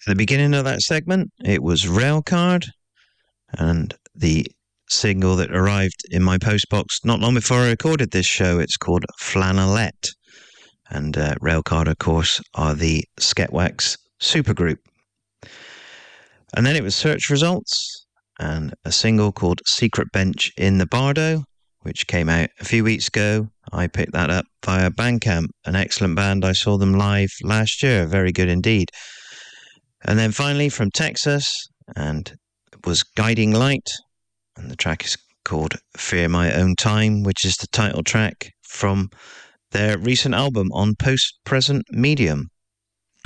At the beginning of that segment, it was Railcard, and the single that arrived in my postbox not long before I recorded this show, it's called Flannelette. And Railcard, of course, are the Sketwax supergroup. And then it was Search Results, and a single called Secret Bench in the Bardo, which came out a few weeks ago. I picked that up via Bandcamp, an excellent band. I saw them live last year, very good indeed. And then finally from Texas, and it was Guiding Light, and the track is called Fear My Own Time, which is the title track from their recent album on Post Present Medium.